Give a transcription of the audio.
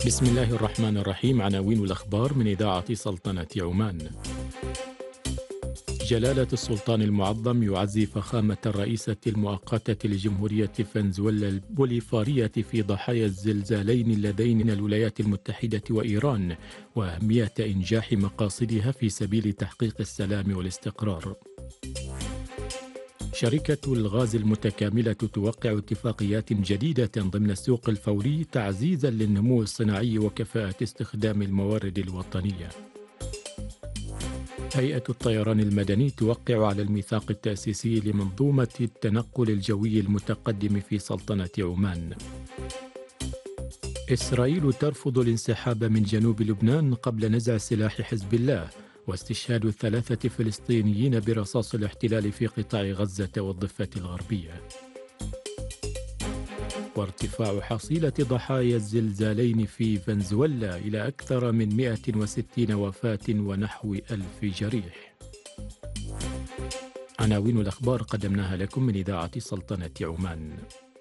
بسم الله الرحمن الرحيم. عناوين الأخبار من إذاعة سلطنة عمان. جلالة السلطان المعظم يعزي فخامة الرئيسة المؤقتة لجمهورية فنزويلا البوليفارية في ضحايا الزلزالين اللذين من الولايات المتحدة وإيران، وأهمية إنجاح مقاصدها في سبيل تحقيق السلام والاستقرار. شركة الغاز المتكاملة توقع اتفاقيات جديدة ضمن السوق الفوري تعزيزا للنمو الصناعي وكفاءة استخدام الموارد الوطنية. هيئة الطيران المدني توقع على الميثاق التأسيسي لمنظومة التنقل الجوي المتقدم في سلطنة عمان. إسرائيل ترفض الانسحاب من جنوب لبنان قبل نزع سلاح حزب الله، واستشهاد 3 فلسطينيين برصاص الاحتلال في قطاع غزة والضفة الغربية. وارتفاع حصيلة ضحايا الزلزالين في فنزويلا إلى أكثر من 160 وفاة ونحو 1000 جريح. عناوين الأخبار قدمناها لكم من إذاعة سلطنة عمان.